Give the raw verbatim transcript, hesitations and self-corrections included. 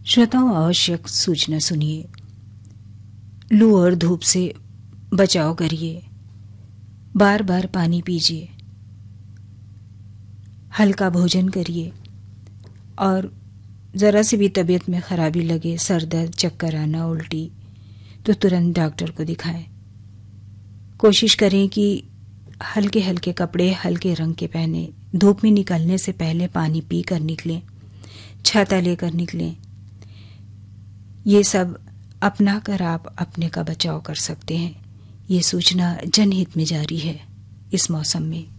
श्रोताओं, आवश्यक सूचना सुनिए। लू और धूप से बचाव करिए। बार बार पानी पीजिए, हल्का भोजन करिए और ज़रा सी भी तबीयत में खराबी लगे, सर दर्द, चक्कर आना, उल्टी, तो तुरंत डॉक्टर को दिखाएं। कोशिश करें कि हल्के हल्के कपड़े हल्के रंग के पहने। धूप में निकलने से पहले पानी पी कर निकलें, छाता लेकर निकलें। ये सब अपना कर आप अपने का बचाव कर सकते हैं। ये सूचना जनहित में जारी है इस मौसम में।